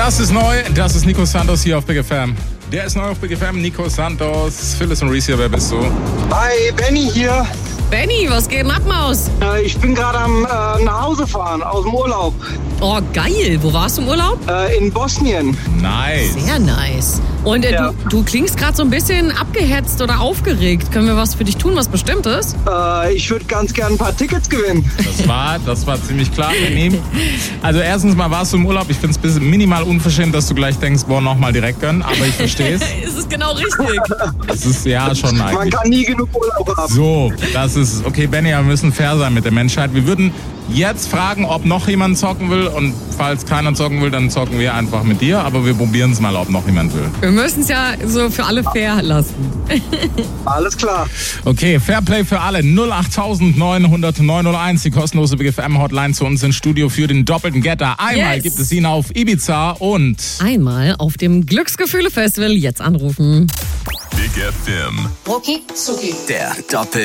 Das ist neu, das ist Nico Santos hier auf Big FM. Der ist neu auf Big FM, Nico Santos, Phyllis und Reese hier, wer bist du? Hi, Benny hier. Benny, was geht ab, Maus? Ich bin gerade am nach Hause fahren, aus dem Urlaub. Oh, geil. Wo warst du im Urlaub? In Bosnien. Nice. Sehr nice. Und Ja. du klingst gerade so ein bisschen abgehetzt oder aufgeregt. Können wir was für dich tun, was Bestimmtes? Ich würde ganz gern ein paar Tickets gewinnen. Das war ziemlich klar. Also erstens mal warst du im Urlaub. Ich finde es ein bisschen minimal unverschämt, dass du gleich denkst, boah, nochmal direkt gönnen. Aber ich verstehe es. Ist es genau richtig? Es ist ja schon Man eigentlich. kann nie genug Urlaub haben. So, das ist, okay, Benny, wir müssen fair sein mit der Menschheit. Wir würden jetzt fragen, ob noch jemand zocken will. Und falls keiner zocken will, dann zocken wir einfach mit dir. Aber wir probieren es mal, ob noch jemand will. Wir müssen es ja so für alle fair lassen. Alles klar. Okay, Fairplay für alle. 08900 901, die kostenlose Big FM Hotline zu uns ins Studio für den doppelten Getter. Einmal Yes. gibt es ihn auf Ibiza und Einmal auf dem Glücksgefühle-Festival jetzt anrufen. Big FM. Rucki Zucki. Der Doppel